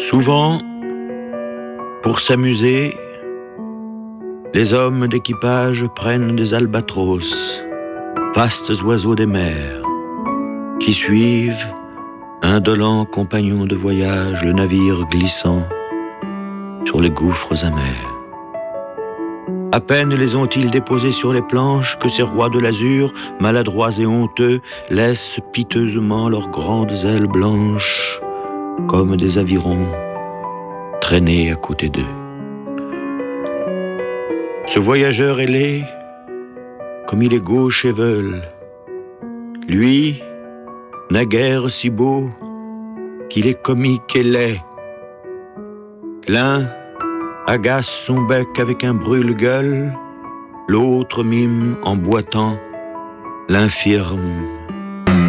Souvent, pour s'amuser, les hommes d'équipage prennent des albatros, vastes oiseaux des mers, qui suivent, indolents compagnons de voyage, le navire glissant sur les gouffres amers. À peine les ont-ils déposés sur les planches que ces rois de l'azur, maladroits et honteux, laissent piteusement leurs grandes ailes blanches, comme des avirons, traîner à côté d'eux. Ce voyageur ailé, comme il est gauche et veule, lui, naguère si beau, qu'il est comique et laid. L'un agace son bec avec un brûle-gueule, l'autre mime en boitant l'infirme